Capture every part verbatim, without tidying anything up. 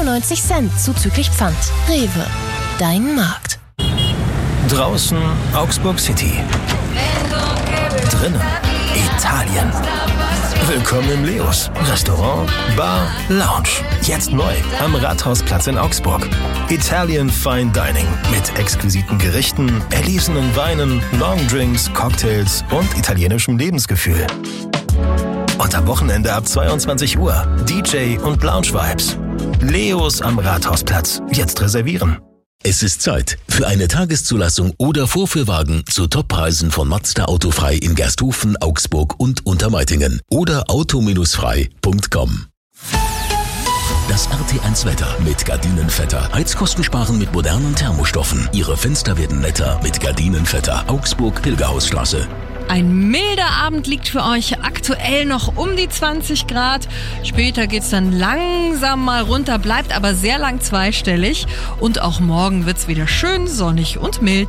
neunundneunzig Cent zuzüglich Pfand. Rewe, dein Markt. Draußen Augsburg City. Drinnen Italien. Willkommen im Leos. Restaurant, Bar, Lounge. Jetzt neu am Rathausplatz in Augsburg. Italian Fine Dining mit exquisiten Gerichten, erlesenen Weinen, Longdrinks, Cocktails und italienischem Lebensgefühl. Und am Wochenende ab zweiundzwanzig Uhr D J und Lounge-Vibes. Leos am Rathausplatz. Jetzt reservieren. Es ist Zeit für eine Tageszulassung oder Vorführwagen zu Toppreisen von Mazda Autofrei in Gersthofen, Augsburg und Untermeitingen oder auto frei punkt com. Das R T eins Wetter mit Gardinenvetter. Heizkosten sparen mit modernen Thermostoffen. Ihre Fenster werden netter mit Gardinenvetter. Augsburg, Pilgerhausstraße. Ein milder Abend liegt für euch aktuell noch um die zwanzig Grad. Später geht's dann langsam mal runter, bleibt aber sehr lang zweistellig. Und auch morgen wird's wieder schön sonnig und mild.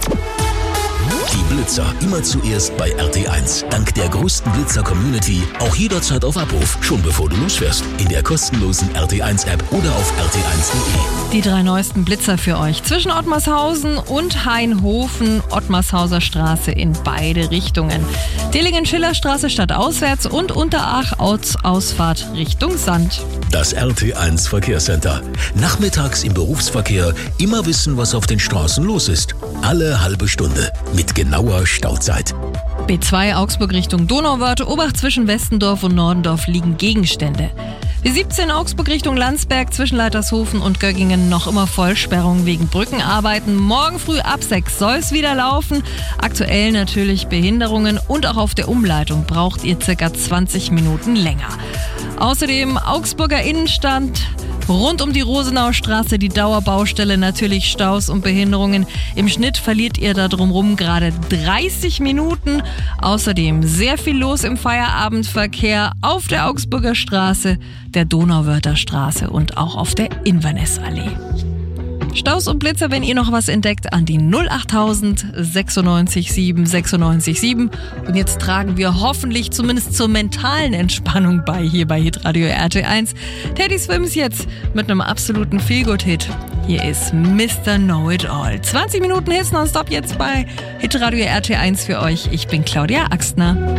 Die Blitzer immer zuerst bei R T eins. Dank der größten Blitzer-Community auch jederzeit auf Abruf, schon bevor du losfährst. In der kostenlosen R T eins App oder auf r t eins punkt de. Die drei neuesten Blitzer für euch zwischen Ottmarshausen und Hainhofen, Ottmarshauser Straße in beide Richtungen. Dillingen-Schiller-Straße stadtauswärts und Unterach Ausfahrt Richtung Sand. Das R T eins Verkehrscenter. Nachmittags im Berufsverkehr immer wissen, was auf den Straßen los ist. Alle halbe Stunde mit genauer Stauzeit. B zwei Augsburg Richtung Donauwörth, Obacht zwischen Westendorf und Nordendorf liegen Gegenstände. B siebzehn Augsburg Richtung Landsberg zwischen Leitershofen und Göggingen noch immer Vollsperrung wegen Brückenarbeiten. Morgen früh ab sechs soll es wieder laufen. Aktuell natürlich Behinderungen und auch auf der Umleitung braucht ihr circa zwanzig Minuten länger. Außerdem Augsburger Innenstadt. Rund um die Rosenaustraße die Dauerbaustelle, natürlich Staus und Behinderungen. Im Schnitt verliert ihr da drumherum gerade dreißig Minuten. Außerdem sehr viel los im Feierabendverkehr auf der Augsburger Straße, der Donauwörther Straße und auch auf der Inverness-Allee. Staus und Blitzer, wenn ihr noch was entdeckt, an die null achttausend sechsundneunzig sieben sechsundneunzig sieben. Und jetzt tragen wir hoffentlich zumindest zur mentalen Entspannung bei, hier bei Hitradio R T eins. Teddy Swims jetzt mit einem absoluten Feelgood-Hit. Hier ist Mister Know-It-All. zwanzig Minuten Hits nonstop jetzt bei Hitradio R T eins für euch. Ich bin Claudia Axtner.